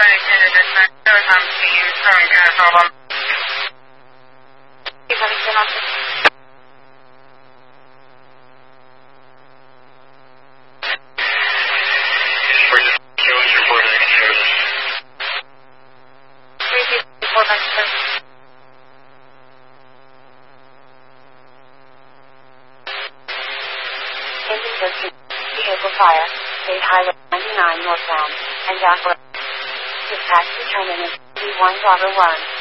Vehicle fire, State Highway 99 northbound, and Jackal. Dispatch determinant, D1.1.